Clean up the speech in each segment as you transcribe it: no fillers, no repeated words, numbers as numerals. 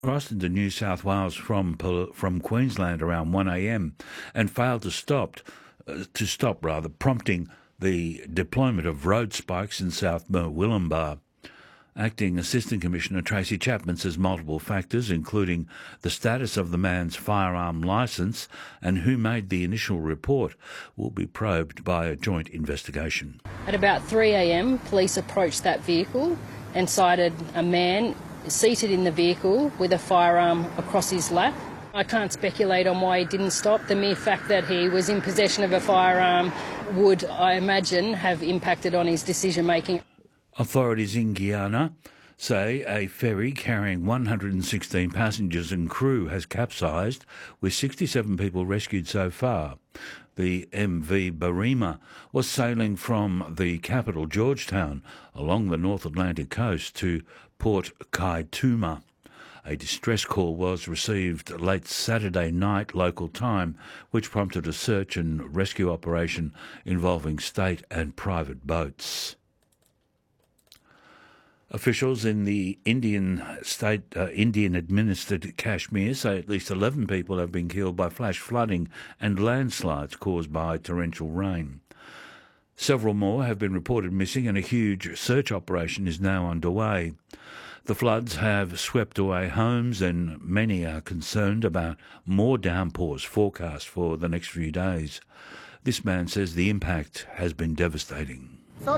crossed into New South Wales from Queensland around 1 a.m. and failed to stop, prompting the deployment of road spikes in South Murwillumbah. Acting Assistant Commissioner Tracy Chapman says multiple factors, including the status of the man's firearm licence and who made the initial report, will be probed by a joint investigation. At about 3 a.m, police approached that vehicle and sighted a man seated in the vehicle with a firearm across his lap. I can't speculate on why he didn't stop. The mere fact that he was in possession of a firearm would, I imagine, have impacted on his decision-making. Authorities in Guyana say a ferry carrying 116 passengers and crew has capsized, with 67 people rescued so far. The MV Barima was sailing from the capital, Georgetown, along the North Atlantic coast to Port Kaituma. A distress call was received late Saturday night local time, which prompted a search and rescue operation involving state and private boats. Officials in the Indian-administered Kashmir say at least 11 people have been killed by flash flooding and landslides caused by torrential rain. Several more have been reported missing and a huge search operation is now underway. The floods have swept away homes and many are concerned about more downpours forecast for the next few days. This man says the impact has been devastating.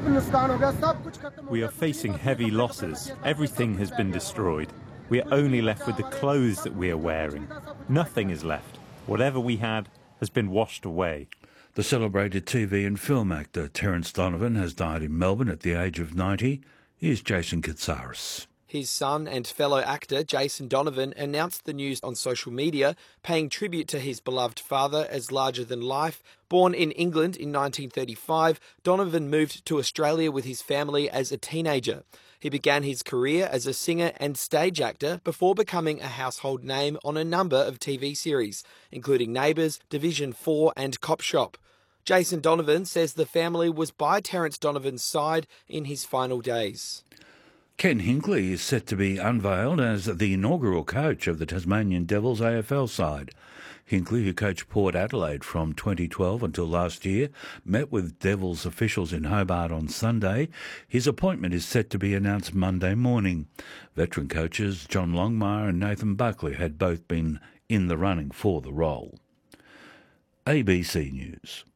We are facing heavy losses. Everything has been destroyed. We are only left with the clothes that we are wearing. Nothing is left. Whatever we had has been washed away. The celebrated TV and film actor Terence Donovan has died in Melbourne at the age of 90. Here's Jason Katsaris. His son and fellow actor Jason Donovan announced the news on social media, paying tribute to his beloved father as larger than life. Born in England in 1935, Donovan moved to Australia with his family as a teenager. He began his career as a singer and stage actor before becoming a household name on a number of TV series, including Neighbours, Division 4 and Cop Shop. Jason Donovan says the family was by Terence Donovan's side in his final days. Ken Hinkley is set to be unveiled as the inaugural coach of the Tasmanian Devils AFL side. Hinkley, who coached Port Adelaide from 2012 until last year, met with Devils officials in Hobart on Sunday. His appointment is set to be announced Monday morning. Veteran coaches John Longmire and Nathan Buckley had both been in the running for the role. ABC News.